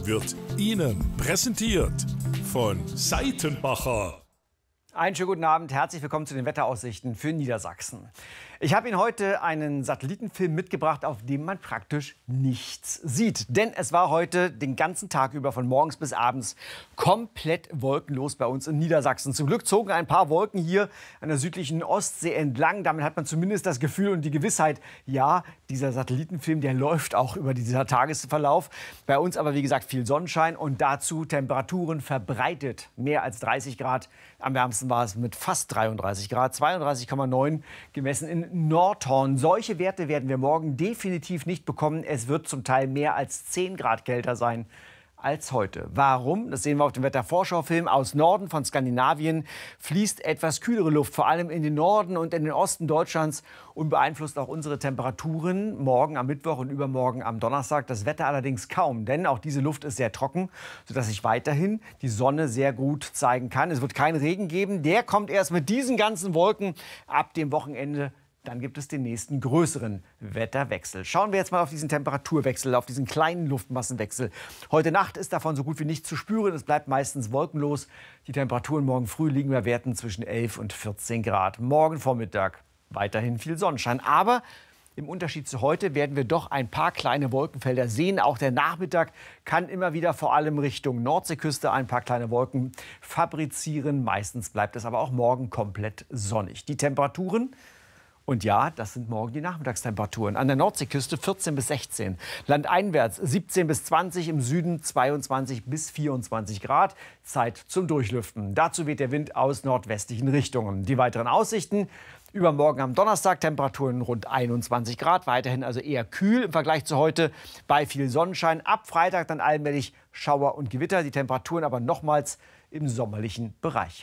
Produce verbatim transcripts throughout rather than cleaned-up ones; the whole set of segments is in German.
wird Ihnen präsentiert von Seitenbacher. Einen schönen guten Abend, herzlich willkommen zu den Wetteraussichten für Niedersachsen. Ich habe Ihnen heute einen Satellitenfilm mitgebracht, auf dem man praktisch nichts sieht. Denn es war heute den ganzen Tag über, von morgens bis abends, komplett wolkenlos bei uns in Niedersachsen. Zum Glück zogen ein paar Wolken hier an der südlichen Ostsee entlang. Damit hat man zumindest das Gefühl und die Gewissheit, ja, dieser Satellitenfilm, der läuft auch über dieser Tagesverlauf. Bei uns aber, wie gesagt, viel Sonnenschein und dazu Temperaturen verbreitet. Mehr als dreißig Grad. Am wärmsten war es mit fast dreiunddreißig Grad, zweiunddreißig Komma neun gemessen in Nordhorn. Solche Werte werden wir morgen definitiv nicht bekommen. Es wird zum Teil mehr als zehn Grad kälter sein als heute. Warum? Das sehen wir auf dem Wettervorschaufilm. Aus Norden von Skandinavien fließt etwas kühlere Luft, vor allem in den Norden und in den Osten Deutschlands, und beeinflusst auch unsere Temperaturen morgen am Mittwoch und übermorgen am Donnerstag. Das Wetter allerdings kaum, denn auch diese Luft ist sehr trocken, sodass sich weiterhin die Sonne sehr gut zeigen kann. Es wird keinen Regen geben. Der kommt erst mit diesen ganzen Wolken ab dem Wochenende. Dann gibt es den nächsten größeren Wetterwechsel. Schauen wir jetzt mal auf diesen Temperaturwechsel, auf diesen kleinen Luftmassenwechsel. Heute Nacht ist davon so gut wie nichts zu spüren. Es bleibt meistens wolkenlos. Die Temperaturen morgen früh liegen bei Werten zwischen elf und vierzehn Grad. Morgen Vormittag weiterhin viel Sonnenschein. Aber im Unterschied zu heute werden wir doch ein paar kleine Wolkenfelder sehen. Auch der Nachmittag kann immer wieder vor allem Richtung Nordseeküste ein paar kleine Wolken fabrizieren. Meistens bleibt es aber auch morgen komplett sonnig. Die Temperaturen: Und ja, das sind morgen die Nachmittagstemperaturen. An der Nordseeküste vierzehn bis sechzehn. Landeinwärts siebzehn bis zwanzig, im Süden zweiundzwanzig bis vierundzwanzig Grad. Zeit zum Durchlüften. Dazu weht der Wind aus nordwestlichen Richtungen. Die weiteren Aussichten: Übermorgen am Donnerstag Temperaturen rund einundzwanzig Grad. Weiterhin also eher kühl im Vergleich zu heute, bei viel Sonnenschein. Ab Freitag dann allmählich Schauer und Gewitter. Die Temperaturen aber nochmals im sommerlichen Bereich.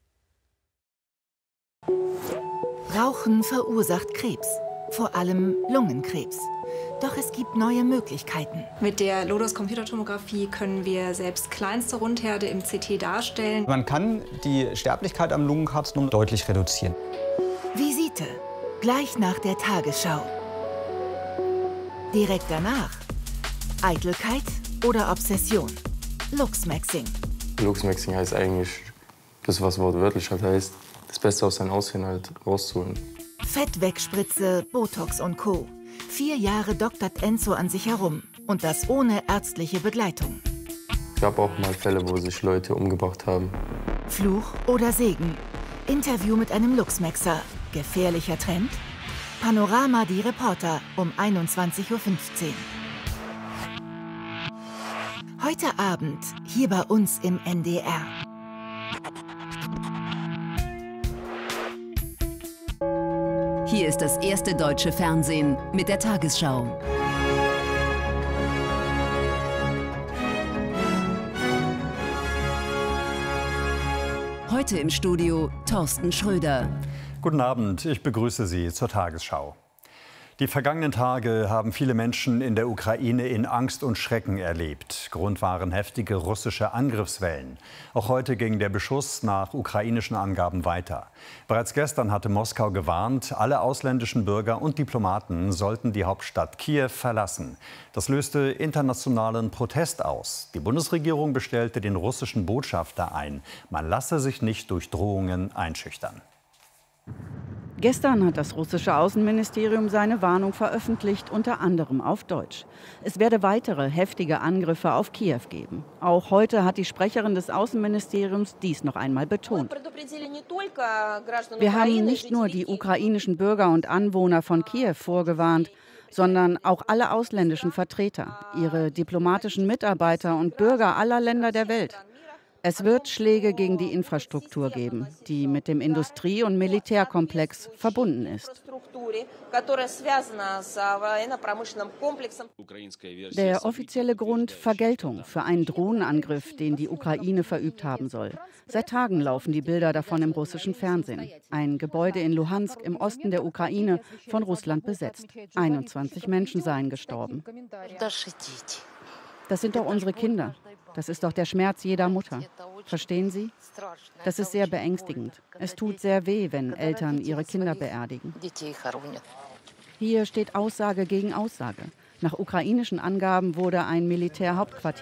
Rauchen verursacht Krebs, vor allem Lungenkrebs. Doch es gibt neue Möglichkeiten. Mit der Lodos-Computertomographie können wir selbst kleinste Rundherde im C T darstellen. Man kann die Sterblichkeit am Lungenkarzinom deutlich reduzieren. Visite, gleich nach der Tagesschau. Direkt danach Eitelkeit oder Obsession. Luchsmaxing. Luchsmaxing heißt eigentlich das, was wortwörtlich halt heißt, das Beste aus seinem Aussehen halt rauszuholen. Fettwegspritze, Botox und Co. Vier Jahre doktert Enzo an sich herum. Und das ohne ärztliche Begleitung. Es gab auch mal Fälle, wo sich Leute umgebracht haben. Fluch oder Segen. Interview mit einem Luchsmaxer. Gefährlicher Trend? Panorama die Reporter um einundzwanzig Uhr fünfzehn. Heute Abend hier bei uns im N D R. Hier ist das erste deutsche Fernsehen mit der Tagesschau. Heute im Studio Thorsten Schröder. Guten Abend, ich begrüße Sie zur Tagesschau. Die vergangenen Tage haben viele Menschen in der Ukraine in Angst und Schrecken erlebt. Grund waren heftige russische Angriffswellen. Auch heute ging der Beschuss nach ukrainischen Angaben weiter. Bereits gestern hatte Moskau gewarnt, alle ausländischen Bürger und Diplomaten sollten die Hauptstadt Kiew verlassen. Das löste internationalen Protest aus. Die Bundesregierung bestellte den russischen Botschafter ein. Man lasse sich nicht durch Drohungen einschüchtern. Gestern hat das russische Außenministerium seine Warnung veröffentlicht, unter anderem auf Deutsch. Es werde weitere heftige Angriffe auf Kiew geben. Auch heute hat die Sprecherin des Außenministeriums dies noch einmal betont. Wir haben nicht nur die ukrainischen Bürger und Anwohner von Kiew vorgewarnt, sondern auch alle ausländischen Vertreter, ihre diplomatischen Mitarbeiter und Bürger aller Länder der Welt. Es wird Schläge gegen die Infrastruktur geben, die mit dem Industrie- und Militärkomplex verbunden ist. Der offizielle Grund: Vergeltung für einen Drohnenangriff, den die Ukraine verübt haben soll. Seit Tagen laufen die Bilder davon im russischen Fernsehen. Ein Gebäude in Luhansk im Osten der Ukraine, von Russland besetzt. einundzwanzig Menschen seien gestorben. Das sind doch unsere Kinder. Das ist doch der Schmerz jeder Mutter. Verstehen Sie? Das ist sehr beängstigend. Es tut sehr weh, wenn Eltern ihre Kinder beerdigen. Hier steht Aussage gegen Aussage. Nach ukrainischen Angaben wurde ein Militärhauptquartier